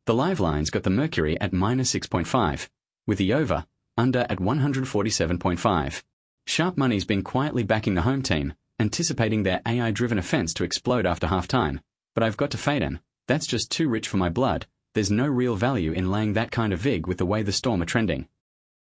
The live lines got the Mercury at -6.5, with the over, under at 147.5. Sharp money's been quietly backing the home team, anticipating their AI-driven offense to explode after half-time. But I've got to fade in. That's just too rich for my blood. There's no real value in laying that kind of vig with the way the Storm are trending.